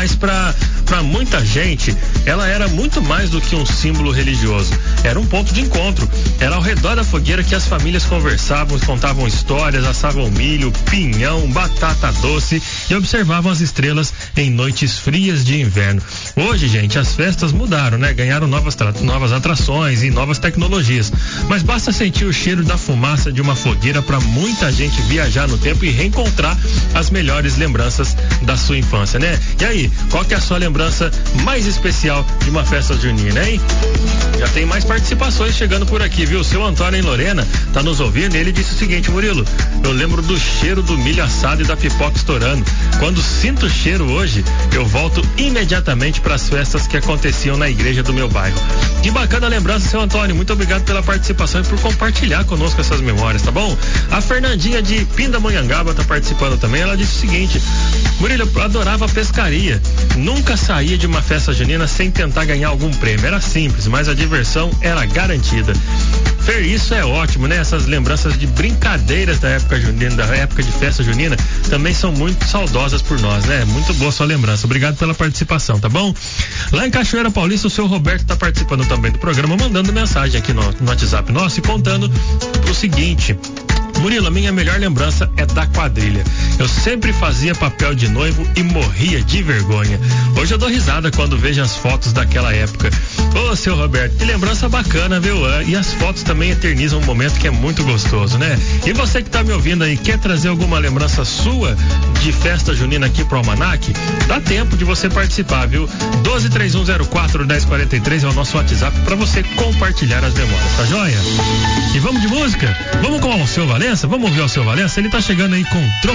mas para muita gente, ela era muito mais do que um símbolo religioso. Era um ponto de encontro. Era ao redor da fogueira que as famílias conversavam, contavam histórias, assavam milho, pinhão, batata doce e observavam as estrelas em noites frias de inverno. Hoje, gente, as festas mudaram, né? Ganharam novas atrações e novas tecnologias. Mas basta sentir o cheiro da fumaça de uma fogueira para muita gente viajar no tempo e reencontrar as melhores lembranças da sua infância, né? E aí, qual que é a sua lembrança mais especial de uma festa junina, hein? Já tem mais participações chegando por aqui, viu? O seu Antônio em Lorena tá nos ouvindo e ele disse o seguinte: Murilo, eu lembro do cheiro do milho assado e da pipoca estourando. Quando sinto o cheiro hoje, eu volto imediatamente para as festas que aconteciam na igreja do meu bairro. Que bacana lembrança, seu Antônio. Muito obrigado pela participação e por compartilhar conosco essas memórias, tá bom? A Fernandinha de Pindamonhangaba tá participando também. Ela disse o seguinte: Murilo, eu adorava a pescaria. Nunca saía de uma festa junina sem tentar ganhar algum prêmio. Era simples, mas a diversão era garantida. Fer, isso é ótimo, né? Essas lembranças de brincadeiras da época junina, da época de festa junina, também são muito saudosas por nós, né? Muito boa sua lembrança. Obrigado pela participação, tá bom? Lá em Cachoeira Paulista, o seu Roberto tá participando também do programa, mandando mensagem aqui no WhatsApp nosso e contando o seguinte: Murilo, a minha melhor lembrança é da quadrilha. Eu sempre fazia papel de noivo e morria de vergonha. Hoje eu dou risada quando vejo as fotos daquela época. Ô, seu Roberto, que lembrança bacana, viu? E as fotos também eternizam um momento que é muito gostoso, né? E você que tá me ouvindo aí, quer trazer alguma lembrança sua de festa junina aqui pro Almanac? Dá tempo de você participar, viu? 1231041043 é o nosso WhatsApp para você compartilhar as memórias, tá joia? E vamos de música? Vamos com o Alceu Valença? Vamos ouvir o Alceu Valença? Ele tá chegando aí com